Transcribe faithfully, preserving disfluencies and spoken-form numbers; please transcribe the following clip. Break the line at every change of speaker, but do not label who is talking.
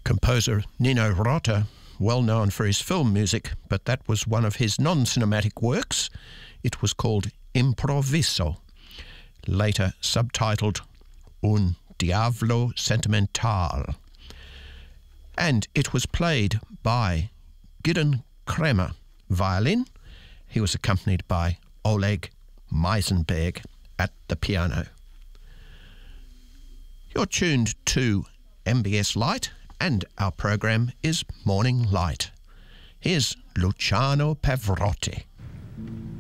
Composer Nino Rota, well known for his film music, but that was one of his non-cinematic works. It was called Improviso, later subtitled Un Diavolo Sentimental. And it was played by Gideon Kremer, violin. He was accompanied by Oleg Meisenberg at the piano. You're tuned to M B S Light, and our program is Morning Light. Here's Luciano Pavarotti.